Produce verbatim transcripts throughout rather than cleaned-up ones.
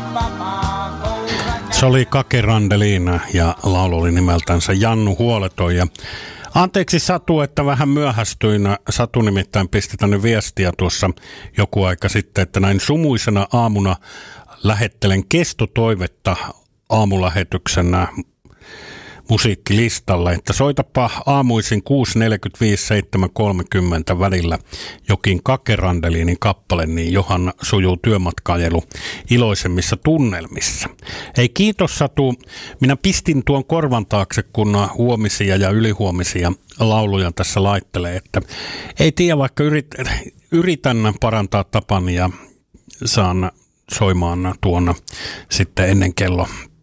Se oli Kake Randelin ja laulu oli nimeltänsä Jannu Huoleton. Ja anteeksi Satu, että vähän myöhästyin. Satu nimittäin pisti tänne viestiä tuossa joku aika sitten, että näin sumuisena aamuna lähettelen kestotoivetta aamulähetyksenä musiikkilistalle, että soitapa aamuisin kuusi neljäkymmentäviisi seitsemän kolmekymmentä välillä jokin Kake Randelinin kappale, niin johan sujuu työmatkaajelu iloisemmissa tunnelmissa. Hei, kiitos Satu. Minä pistin tuon korvan taakse, kun huomisia ja ylihuomisia lauluja tässä laittelee, että ei tiedä, vaikka yrit, yritän parantaa tapani ja saan soimaan tuon sitten ennen kello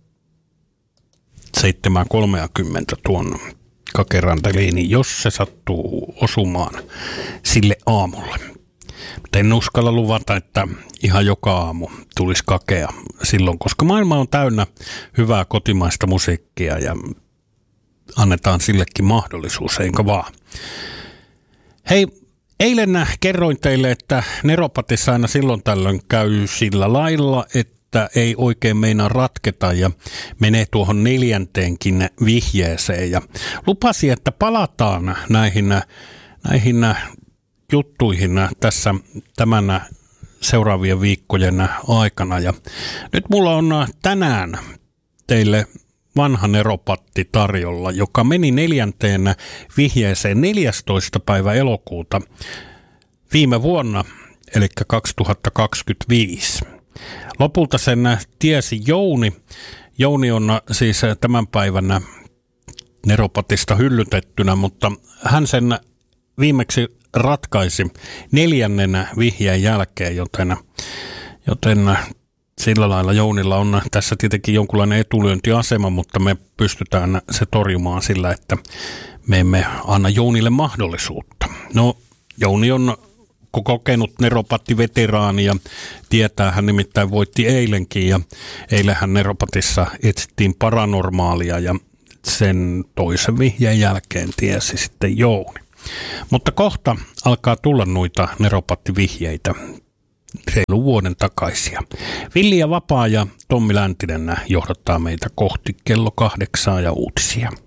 seitsemän kolmekymmentä tuon Kake Randelinin, jos se sattuu osumaan sille aamulle. Mutta en uskalla luvata, että ihan joka aamu tulisi Kakea silloin, koska maailma on täynnä hyvää kotimaista musiikkia ja annetaan sillekin mahdollisuus, enkä vaan. Hei, eilen kerroin teille, että Neropatissa aina silloin tällöin käy sillä lailla, että ei oikein meinaa ratketa ja menee tuohon neljänteenkin vihjeeseen. Ja lupasi, että palataan näihin, näihin juttuihin tässä tämän seuraavien viikkojen aikana. Ja nyt mulla on tänään teille vanha neropatti tarjolla, joka meni neljänteen vihjeeseen neljästoista päivä elokuuta viime vuonna, eli kaksituhattakaksikymmentäviisi. Lopulta sen tiesi Jouni. Jouni on siis tämän päivän neropatista hyllytettynä, mutta hän sen viimeksi ratkaisi neljännen vihjeen jälkeen, joten, joten sillä lailla Jounilla on tässä tietenkin jonkunlainen etulyöntiasema, mutta me pystytään se torjumaan sillä, että me emme anna Jounille mahdollisuutta. No, Jouni on kokenut neropatti-veteraani ja tietää, hän nimittäin voitti eilenkin ja eilenhän neropatissa etsittiin paranormaalia ja sen toisen vihjeen jälkeen tiesi sitten Jouni. Mutta kohta alkaa tulla noita neropatti-vihjeitä reilun vuoden takaisia. Villi ja Vapaa ja Tommi Läntinen johdattaa meitä kohti kello kahdeksaa ja uutisia.